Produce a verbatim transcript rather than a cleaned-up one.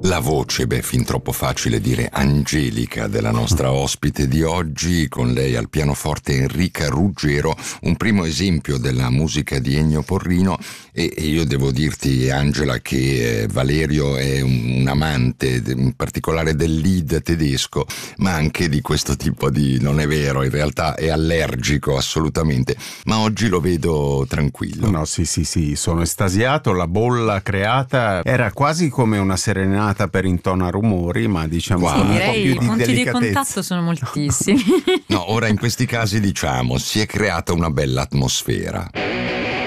La voce, beh, fin troppo facile dire angelica della nostra ospite di oggi, con lei al pianoforte Enrica Ruggero, un primo esempio della musica di Ennio Porrino. E, e io devo dirti, Angela, che eh, Valerio è un, un amante in particolare del Lied tedesco, ma anche di questo tipo di... non è vero, in realtà è allergico assolutamente, ma oggi lo vedo tranquillo. No, sì, sì, sì, sono estasiato, la bolla creata era quasi come una serenata per intona rumori, ma diciamo Wow. con un po' Direi più i di punti di delicatezza. contatto sono moltissimi. No, ora in questi casi diciamo, si è creata una bella atmosfera.